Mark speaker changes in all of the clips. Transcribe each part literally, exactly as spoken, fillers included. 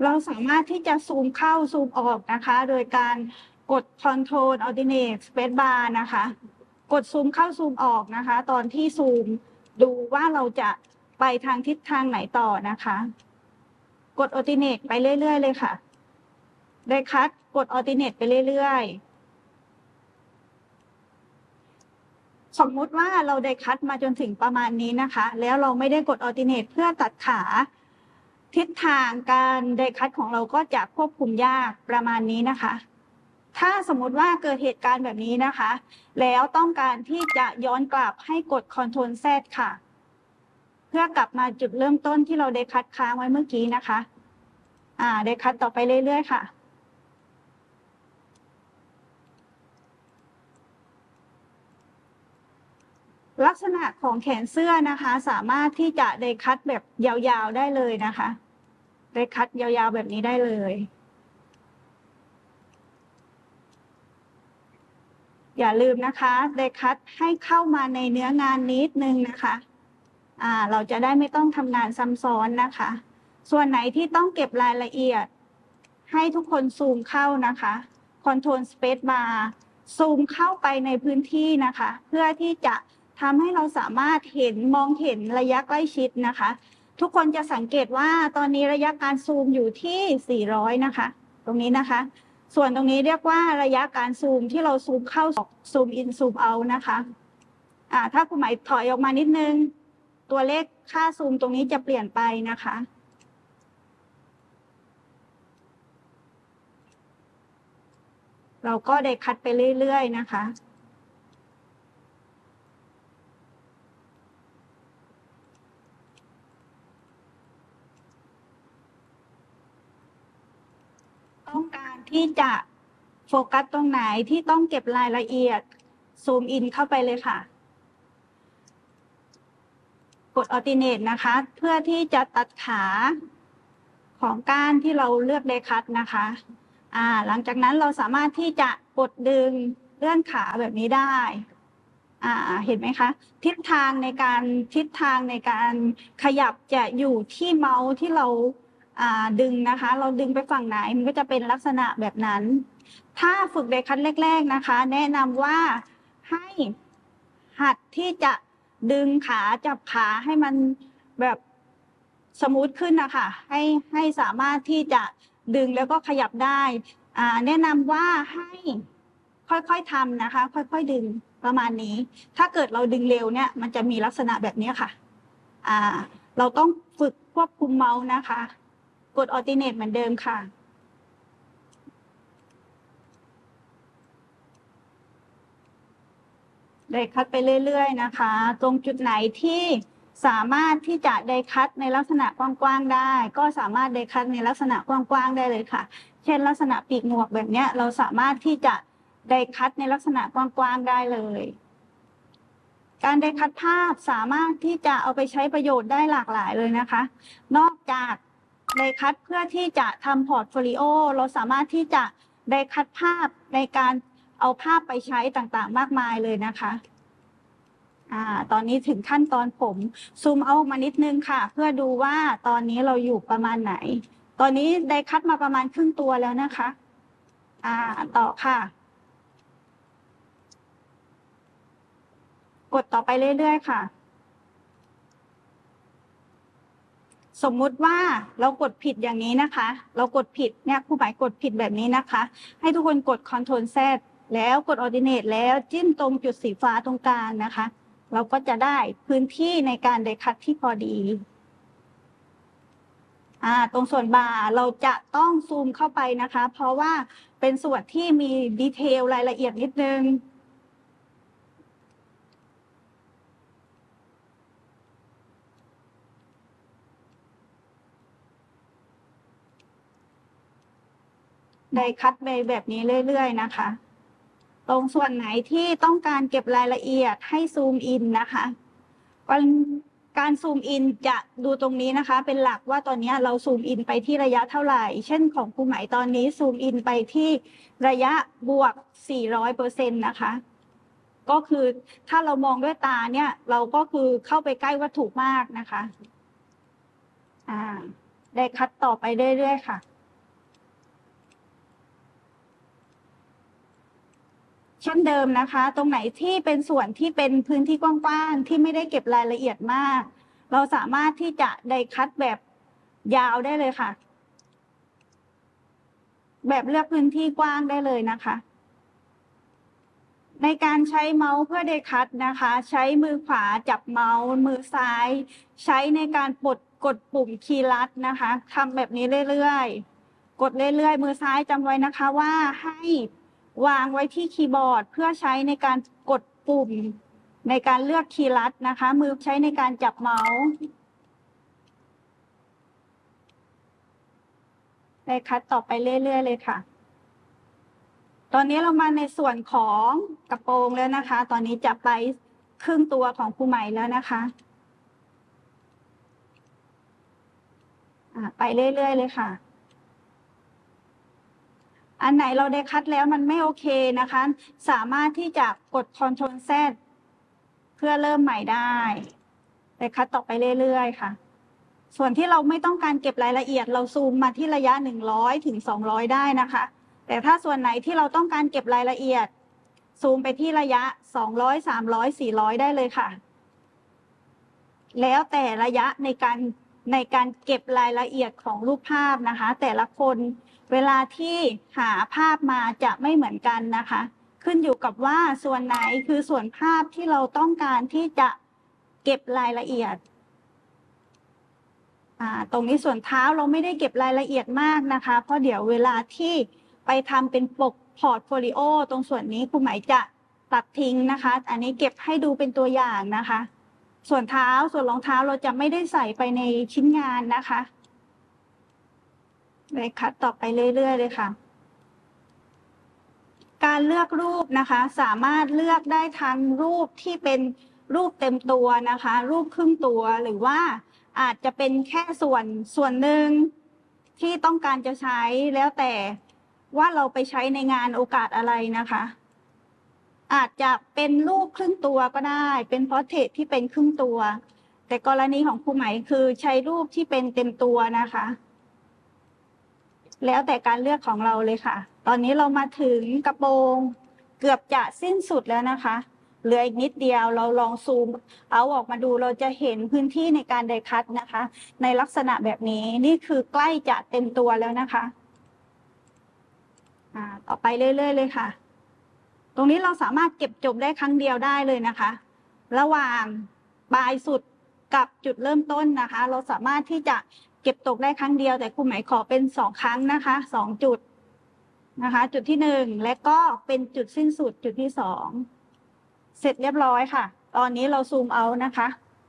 Speaker 1: เราสามารถที่จะซูมเข้าซูมออกนะคะโดยการกด Control Alternate Space Bar นะคะกดซูมเข้าซูมออกนะคะตอนที่ซูมดูว่าเราจะไปทางทิศทางไหนต่อนะคะกด Alternate ไปเรื่อยๆเลยค่ะได้คัดกด Alternate ไปเรื่อยๆสมมุติว่าเราได้คัดมาจนถึงประมาณนี้นะคะแล้วเราไม่ได้กด Alternate เพื่อตัดขาทิศทางการไดคัตของเราก็จะควบคุมยากประมาณนี้นะคะ ถ้าสมมุติว่าเกิดเหตุการณ์แบบนี้นะคะ แล้วต้องการที่จะย้อนกลับให้กด Ctrl Z ค่ะ เพื่อกลับมาจุดเริ่มต้นที่เราได้คัดค้างไว้เมื่อกี้นะคะ อ่าได้คัดต่อไปเรื่อยๆค่ะ ลักษณะของแขนเสื้อนะคะ สามารถที่จะได้คัดแบบยาวๆได้เลยนะคะได้คัดยาวๆแบบนี้ได้เลยอย่าลืมนะคะได้คัดให้เข้ามาในเนื้องานนิดนึงนะคะอ่าเราจะได้ไม่ต้องทำงานซ้ำซ้อนนะคะส่วนไหนที่ต้องเก็บรายละเอียดให้ทุกคนซูมเข้านะคะ Control Space Bar ซูมเข้าไปในพื้นที่นะคะเพื่อที่จะทำให้เราสามารถเห็นมองเห็นระยะใกล้ชิดนะคะทุกคนจะสังเกตว่าตอนนี้ระยะการซูมอยู่ที่สี่ร้อยนะคะตรงนี้นะคะส่วนตรงนี้เรียกว่าระยะการซูมที่เราซูมเข้าซูมอินซูมเอานะคะอ่าถ้าคุณหมายถอยออกมานิดนึงตัวเลขค่าซูมตรงนี้จะเปลี่ยนไปนะคะเราก็ได้คัดไปเรื่อยๆนะคะต้องการที่จะโฟกัสตรงไหนที่ต้องเก็บรายละเอียดซูมอินเข้าไปเลยค่ะกด Alternate นะคะเพื่อที่จะตัดขาของก้านที่เราเลือกเดคัตนะคะอ่าหลังจากนั้นเราสามารถที่จะกดดึงเลื่อนขาแบบนี้ได้อ่าเห็นไหมคะทิศทางในการทิศทางในการขยับจะอยู่ที่เมาส์ที่เราอ่าดึงนะคะเราดึงไปฝั่งไหนมันก็จะเป็นลักษณะแบบนั้น ถ้าฝึกเดคัตแรกๆนะคะแนะนำว่าให้หัดที่จะดึงขาจับขาให้มันแบบสมูทขึ้นนะคะให้ให้สามารถที่จะดึงแล้วก็ขยับได้อ่าแนะนำว่าให้ค่อยๆทำนะคะค่อยๆดึงประมาณนี้ ถ้าเกิดเราดึงเร็วเนี่ยมันจะมีลักษณะแบบนี้ค่ะอ่าเราต้องฝึกควบคุมเมาส์นะคะกด Alternate เหมือนเดิมค่ะไดคัตไปเรื่อยๆนะคะตรงจุดไหนที่สามารถที่จะไดคัตในลักษณะกว้างๆได้ก็สามารถไดคัตในลักษณะกว้างๆได้เลยค่ะเช่นลักษณะปีกหมวกแบบนี้เราสามารถที่จะไดคัตในลักษณะกว้างๆได้เลยการไดคัตภาพสามารถที่จะเอาไปใช้ประโยชน์ได้หลากหลายเลยนะคะนอกจากไดคัตเพื่อที่จะทำพอร์ตโฟลิโอเราสามารถที่จะไดคัตภาพในการเอาภาพไปใช้ต่างๆมากมายเลยนะคะอ่าตอนนี้ถึงขั้นตอนผมซูมเอามานิดนึงค่ะเพื่อดูว่าตอนนี้เราอยู่ประมาณไหน ตอนนี้ได้คัดมาประมาณครึ่งตัวแล้วนะคะอ่าต่อค่ะ กดต่อไปเรื่อยๆค่ะ สมมุติว่าเรากดผิดอย่างนี้นะคะ เรากดผิดเนี่ยครูหมายกดผิดแบบนี้นะคะ ให้ทุกคนกด Ctrl Z แล้วกด Alternate แล้วจิ้มตรงจุดสีฟ้าตรงกลางนะคะ เราก็จะได้พื้นที่ในการไดคัตที่พอดีอ่าตรงส่วนบ่าเราจะต้องซูมเข้าไปนะคะ เพราะว่าเป็นส่วนที่มีดีเทลรายละเอียดนิดนึงได้คัดไปแบบนี้เรื่อยๆนะคะ ตรงส่วนไหนที่ต้องการเก็บรายละเอียดให้ซูมอินนะคะการการซูมอินจะดูตรงนี้นะคะ เป็นหลักว่าตอนนี้เราซูมอินไปที่ระยะเท่าไหร่ เช่นของครูไหมตอนนี้ซูมอินไปที่ระยะบวก สี่ร้อยเปอร์เซ็นต์ นะคะ ก็คือถ้าเรามองด้วยตาเนี่ยเราก็คือเข้าไปใกล้วัตถุมากนะคะอ่าได้คัดต่อไปเรื่อยๆค่ะเช่นเดิมนะคะ ตรงไหนที่เป็นส่วนที่เป็นพื้นที่กว้างๆที่ไม่ได้เก็บรายละเอียดมากเราสามารถที่จะไดคัตแบบยาวได้เลยค่ะแบบเลือกพื้นที่กว้างได้เลยนะคะในการใช้เมาส์เพื่อไดคัตนะคะใช้มือขวาจับเมาส์มือซ้ายใช้ในการปลดกดปุ่มคีย์ลัดนะคะทำแบบนี้เรื่อยๆกดเรื่อยๆมือซ้ายจำไว้นะคะว่าให้วางไว้ที่คีย์บอร์ดเพื่อใช้ในการกดปุ่มในการเลือกคีย์ลัดนะคะมือใช้ในการจับเมาส์ไดคัตต่อไปเรื่อยๆเลยค่ะตอนนี้เรามาในส่วนของกระโปรงแล้วนะคะตอนนี้จะไปครึ่งตัวของครูใหม่แล้วนะคะไปเรื่อยๆเลยค่ะอันไหนเราได้คัดแล้วมันไม่โอเคนะคะสามารถที่จะกด คอนโทรล แซด เพื่อเริ่มใหม่ได้ได้คัดต่อไปเรื่อยๆค่ะส่วนที่เราไม่ต้องการเก็บรายละเอียดเราซูมมาที่ระยะหนึ่งร้อยถึงสองร้อยได้นะคะแต่ถ้าส่วนไหนที่เราต้องการเก็บรายละเอียดซูมไปที่ระยะสองร้อย สามร้อย สี่ร้อยได้เลยค่ะแล้วแต่ระยะในการในการเก็บรายละเอียดของรูปภาพนะคะแต่ละคนเวลาที่หาภาพมาจะไม่เหมือนกันนะคะขึ้นอยู่กับว่าส่วนไหนคือส่วนภาพที่เราต้องการที่จะเก็บรายละเอียดตรงนี้ส่วนเท้าเราไม่ได้เก็บรายละเอียดมากนะคะเพราะเดี๋ยวเวลาที่ไปทำเป็นปกพอร์ตโฟลิโอตรงส่วนนี้ครูหมายจะตัดทิ้งนะคะอันนี้เก็บให้ดูเป็นตัวอย่างนะคะส่วนเท้าส่วนรองเท้าเราจะไม่ได้ใส่ไปในชิ้นงานนะคะเลยคัดต่อไปเรื่อยๆเลยค่ะการเลือกรูปนะคะสามารถเลือกได้ทั้งรูปที่เป็นรูปเต็มตัวนะคะรูปครึ่งตัวหรือว่าอาจจะเป็นแค่ส่วนส่วนหนึ่งที่ต้องการจะใช้แล้วแต่ว่าเราไปใช้ในงานโอกาสอะไรนะคะอาจจะเป็นรูปครึ่งตัวก็ได้เป็นพอร์เทรตที่เป็นครึ่งตัวแต่กรณีของครูไหมคือใช้รูปที่เป็นเต็มตัวนะคะแล้วแต่การเลือกของเราเลยค่ะตอนนี้เรามาถึงกระโปรงเกือบจะสิ้นสุดแล้วนะคะเหลืออีกนิดเดียวเราลองซูมเอาออกมาดูเราจะเห็นพื้นที่ในการไดคัตนะคะในลักษณะแบบนี้นี่คือใกล้จะเต็มตัวแล้วนะคะอ่าต่อไปเรื่อยๆเลยค่ะตรงนี้เราสามารถเก็บจบได้ครั้งเดียวได้เลยนะคะระหว่างปลายสุดกับจุดเริ่มต้นนะคะเราสามารถที่จะเก็บตกได้ครั้งเดียวแต่ครูหมายขอเป็นสองครั้งนะคะสองจุดนะคะจุดที่หนึ่งและก็เป็นจุดสิ้นสุดจุดที่สองเสร็จเรียบร้อยค่ะตอนนี้เราซูมเอานะคะ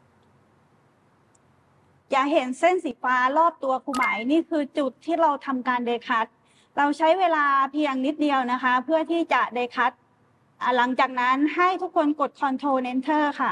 Speaker 1: จะเห็นเส้นสีฟ้ารอบตัวครูหมายนี่คือจุดที่เราทำการเดคัตเราใช้เวลาเพียงนิดเดียวนะคะเพื่อที่จะเดคัตหลังจากนั้นให้ทุกคนกด คอนโทรล Enter ค่ะ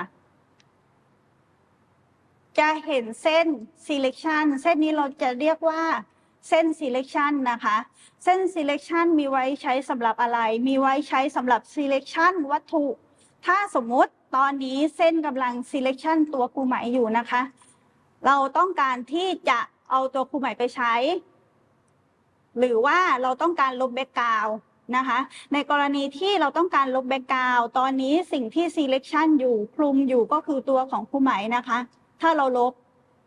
Speaker 1: จะเห็นเส้น selection เส้นนี้เราจะเรียกว่าเส้น selection นะคะเส้น selection มีไว้ใช้สำหรับอะไรมีไว้ใช้สำหรับ selection วัตถุถ้าสมมุติตอนนี้เส้นกำลัง selection ตัวครูไหมอยู่นะคะเราต้องการที่จะเอาตัวครูไหมไปใช้หรือว่าเราต้องการลบแบ็กกราวด์นะคะในกรณีที่เราต้องการลบแบ็กกราวด์ตอนนี้สิ่งที่ selection อยู่คลุมอยู่ก็คือตัวของครูไหมนะคะถ้าเราลบ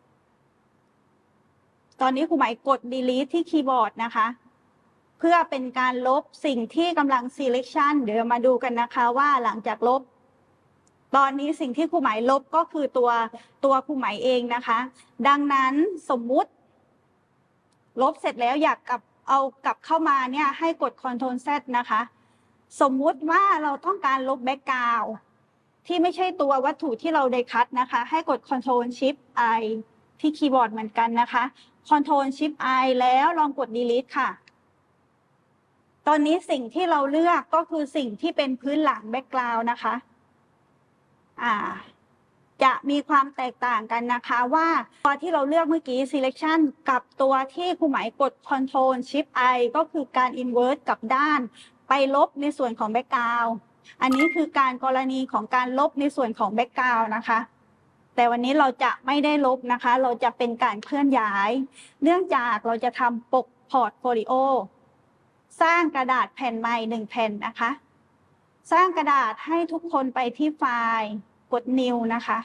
Speaker 1: ตอนนี้ครูไหมกด delete ที่คีย์บอร์ดนะคะเพื่อเป็นการลบสิ่งที่กำลัง selection เดี๋ยวมาดูกันนะคะว่าหลังจากลบตอนนี้สิ่งที่ครูไหมลบก็คือตัวตัวครูไหมเองนะคะดังนั้นสมมุติลบเสร็จแล้วอยากกลับเอากลับเข้ามาเนี่ยให้กด คอนโทรล แซด นะคะสมมุติว่าเราต้องการลบแบ็กกราวด์ที่ไม่ใช่ตัววัตถุที่เราได้คัดนะคะให้กด คอนโทรล ชิป ไอ ที่คีย์บอร์ดเหมือนกันนะคะ คอนโทรล ชิป ไอ แล้วลองกด delete ค่ะตอนนี้สิ่งที่เราเลือกก็คือสิ่งที่เป็นพื้นหลังแบ็กกราวด์นะคะอ่าจะมีความแตกต่างกันนะคะว่าตัวที่เราเลือกเมื่อกี้ selection กับตัวที่ครูหมายกด คอนโทรล ชิป ไอ ก็คือการ invert กับด้านไปลบในส่วนของแบ็กกราวด์อันนี้คือการกรณีของการลบในส่วนของแบ็กกราวด์นะคะแต่วันนี้เราจะไม่ได้ลบนะคะเราจะเป็นการเคลื่อนย้ายเนื่องจากเราจะทำปกพอร์ตโฟลิโอสร้างกระดาษแผ่นใหม่หนึ่งแผ่นนะคะสร้างกระดาษให้ทุกคนไปที่ไฟล์กด New นะคะ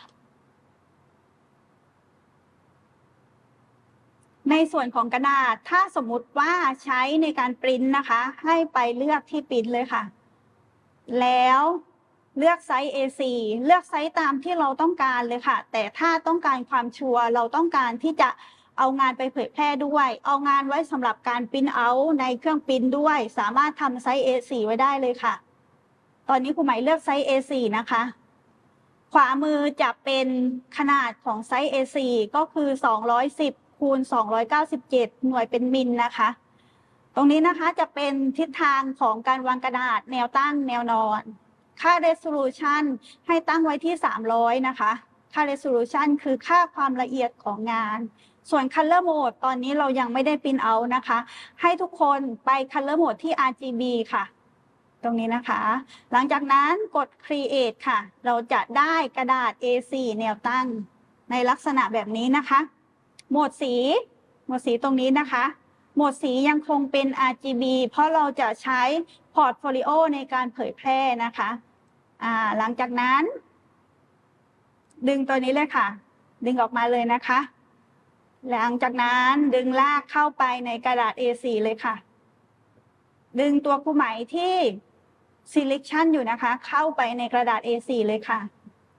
Speaker 1: ในส่วนของกระดาษถ้าสมมุติว่าใช้ในการปริ้นนะคะให้ไปเลือกที่ปริ้นเลยค่ะแล้วเลือกไซส์ เอ โฟร์ เลือกไซส์ตามที่เราต้องการเลยค่ะแต่ถ้าต้องการความชัวร์เราต้องการที่จะเอางานไปเผยแพร่ด้วยเอางานไว้สำหรับการปริ้นเอาท์ในเครื่องปริ้นด้วยสามารถทำไซส์ เอ โฟร์ ไว้ได้เลยค่ะตอนนี้ครูหมายเลือกไซส์ เอ โฟร์ นะคะขวามือจะเป็นขนาดของไซส์ เอ โฟร์ ก็คือสองร้อยสิบคูณสองร้อยเก้าสิบเจ็ดหน่วยเป็นมิลนะคะตรงนี้นะคะจะเป็นทิศทางของการวางกระดาษแนวตั้งแนวนอนค่า resolution ให้ตั้งไว้ที่สามร้อยนะคะค่า resolution คือค่าความละเอียดของงานส่วน color mode ตอนนี้เรายังไม่ได้ print out นะคะให้ทุกคนไป color mode ที่ อาร์ จี บี ค่ะตรงนี้นะคะหลังจากนั้นกด create ค่ะเราจะได้กระดาษ เอ โฟร์ แนวตั้งในลักษณะแบบนี้นะคะโหมดสีโหมดสีตรงนี้นะคะโหมดสียังคงเป็น อาร์ จี บี เพราะเราจะใช้พอร์ตโฟลิโอในการเผยแพร่นะคะอ่าหลังจากนั้นดึงตัวนี้เลยค่ะดึงออกมาเลยนะคะหลังจากนั้นดึงลากเข้าไปในกระดาษ เอ โฟร์ เลยค่ะดึงตัวคู่ไหมที่ selection อยู่นะคะเข้าไปในกระดาษ เอ โฟร์ เลยค่ะ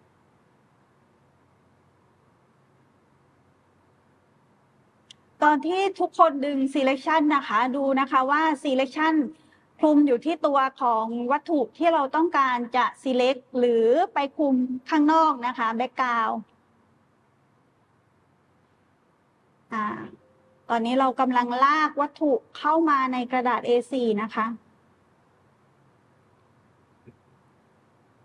Speaker 1: ตอนที่ทุกคนดึง selection นะคะดูนะคะว่า selection คลุมอยู่ที่ตัวของวัตถุที่เราต้องการจะ select หรือไปคลุมข้างนอกนะคะ background อ่าตอนนี้เรากำลังลากวัตถุเข้ามาในกระดาษ เอ โฟร์ นะคะ